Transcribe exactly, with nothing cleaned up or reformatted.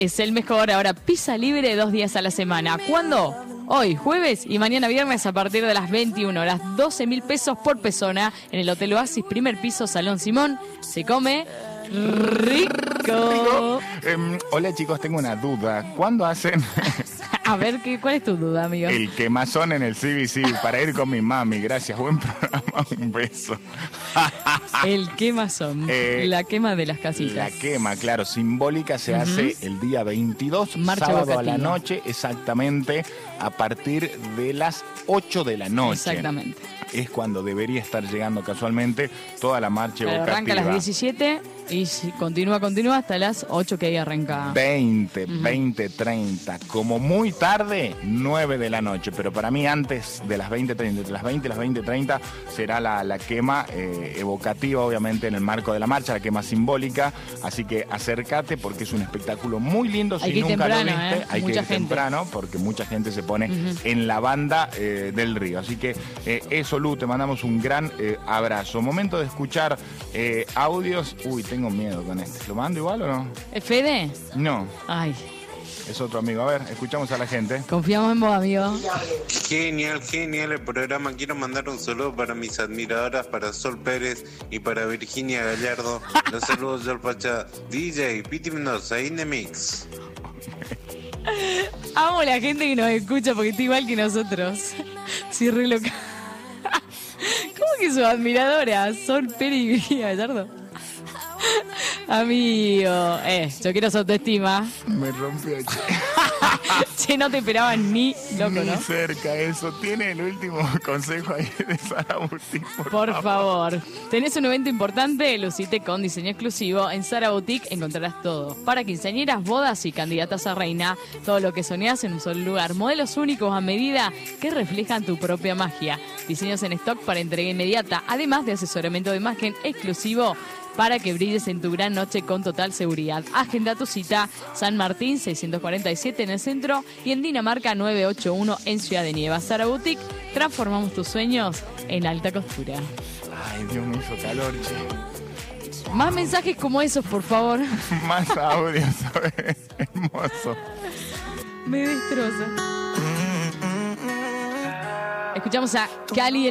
Es el mejor. Ahora, pizza libre dos días a la semana. ¿Cuándo? Hoy, jueves y mañana viernes a partir de las veintiuna horas. doce mil pesos por persona en el Hotel Oasis, primer piso, Salón Simón. Se come rico. Eh, hola chicos, tengo una duda. ¿Cuándo hacen A ver, ¿qué, ¿cuál es tu duda, amigo? el quemazón en el C B C para ir con mi mami? Gracias, buen programa, un beso. El quemazón, Eh, la quema de las casitas. La quema, claro, simbólica se Ujú. hace el día veintidós, Marcha sábado a la evocativa. noche, exactamente a partir de las ocho de la noche. Exactamente. Es cuando debería estar llegando casualmente toda la marcha Claro, evocativa. arranca a las diecisiete y si- continúa, continúa hasta las ocho que ahí arranca. veinte, veinte, treinta, como muy tarde, nueve de la noche, pero para mí antes de las veinte, treinta, entre las veinte y las veinte, treinta será la, la quema eh, evocativa, obviamente en el marco de la marcha, la quema simbólica, así que acércate porque es un espectáculo muy lindo. Hay Si que ir nunca temprano, lo viste, ¿eh? hay Mucha que ir gente. temprano porque mucha gente se pone Ujú. en la banda eh, del río, así que eh, eso, Lu, te mandamos un gran eh, abrazo. Momento de escuchar eh, audios. Uy, tengo miedo con este. ¿Lo mando igual o no? ¿Es Fede? No. Ay, Es otro amigo. A ver, escuchamos a la gente. confiamos en vos, amigo. Genial, genial el programa. Quiero mandar un saludo para mis admiradoras, para Sol Pérez y para Virginia Gallardo. Los saludos del Pacha. D J, Piti Mendoza, in the mix. Amo la gente que nos escucha porque está igual que nosotros. Sí, re loca. ¿Cómo que sus admiradoras son Pérez y Virginia Gallardo? Amigo, eh, yo quiero su autoestima. Me rompió. Che, no te esperaban ni loco, Ni ¿no? cerca eso. Tiene el último consejo ahí de Sara Boutique, por, Por favor. Tenés un evento importante, lucite con diseño exclusivo. En Sara Boutique encontrarás todo. Para quinceañeras, bodas y candidatas a reina. Todo lo que soñás en un solo lugar. Modelos únicos a medida que reflejan tu propia magia. Diseños en stock para entrega inmediata. Además de asesoramiento de imagen exclusivo para que brilles en tu gran noche con total seguridad. Agenda tu cita. San Martín seiscientos cuarenta y siete en el centro y en Dinamarca novecientos ochenta y uno en Ciudad de Nieva. Sara Boutique, transformamos tus sueños en alta costura. Ay, Dios, me hizo calor, che. Más mensajes como esos, por favor. Más audios, ¿sabes? Hermoso. Me destroza. Escuchamos a Cali.